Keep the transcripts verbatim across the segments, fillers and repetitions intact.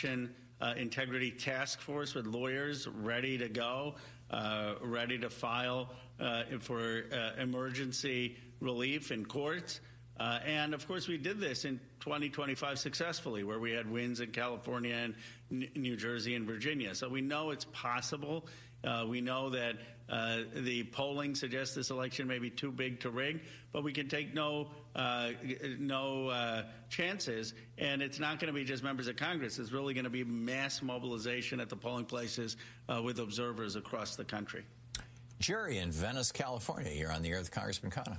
election uh, integrity task force with lawyers ready to go, uh, ready to file uh, for uh, emergency relief in courts. Uh, and, of course, we did this in twenty twenty-five successfully, where we had wins in California and N- New Jersey and Virginia. So we know it's possible. Uh, we know that uh, the polling suggests this election may be too big to rig, but we can take no uh, no uh, chances. And it's not going to be just members of Congress. It's really going to be mass mobilization at the polling places uh, with observers across the country. Jerry in Venice, California. You're on the air with Congressman Khanna.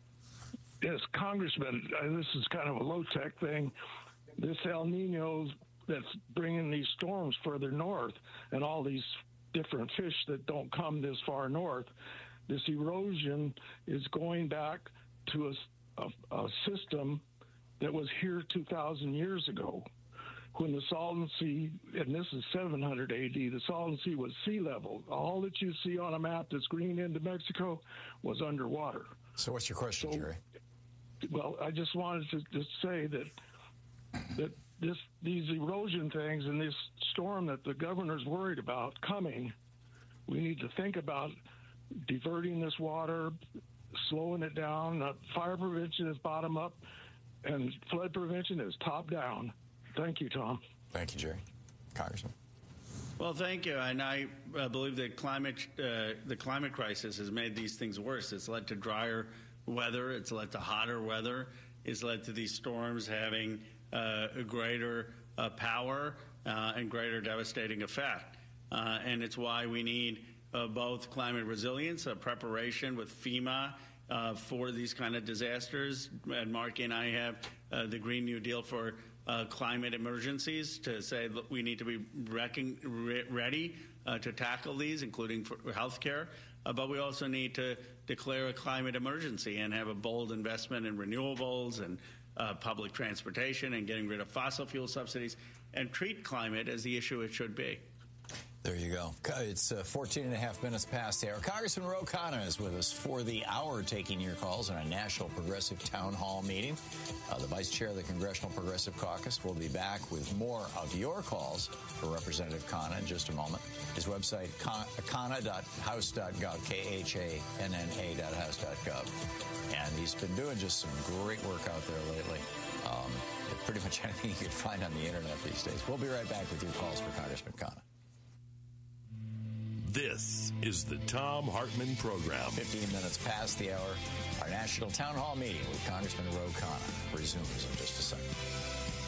Yes, Congressman, uh, this is kind of a low-tech thing. This El Nino that's bringing these storms further north and all these different fish that don't come this far north, this erosion is going back to a, a, a system that was here two thousand years ago when the Salton Sea, and this is seven hundred A D, the Salton Sea was sea level. All that you see on a map that's green into Mexico was underwater. So what's your question, so, Jerry? Well, I just wanted to just say that that this these erosion things and this storm that the governor's worried about coming, we need to think about diverting this water, slowing it down. Uh, fire prevention is bottom up, and flood prevention is top down. Thank you, Tom. Thank you, Jerry. Congressman. Well, thank you. And I uh, believe that climate, uh, the climate crisis has made these things worse. It's led to drier weather. It's led to hotter weather. It's led to these storms having uh, a greater uh, power uh, and greater devastating effect. Uh, and it's why we need uh, both climate resilience, a preparation with FEMA uh, for these kind of disasters. And Marky and I have uh, the Green New Deal for uh, climate emergencies to say that we need to be wrecking, re- ready uh, to tackle these, including for health care. Uh, but we also need to declare a climate emergency and have a bold investment in renewables and uh, public transportation and getting rid of fossil fuel subsidies and treat climate as the issue it should be. There you go. It's uh, fourteen and a half minutes past the hour. Congressman Ro Khanna is with us for the hour, taking your calls on a National Progressive Town Hall meeting. Uh, the Vice Chair of the Congressional Progressive Caucus will be back with more of your calls for Representative Khanna in just a moment. His website, khanna dot house dot gov, K H A N N A dot house dot gov. And he's been doing just some great work out there lately. Um, pretty much anything you can find on the Internet these days. We'll be right back with your calls for Congressman Khanna. This is the Thom Hartmann Program. fifteen minutes past the hour. Our National Town Hall meeting with Congressman Ro Khanna resumes in just a second.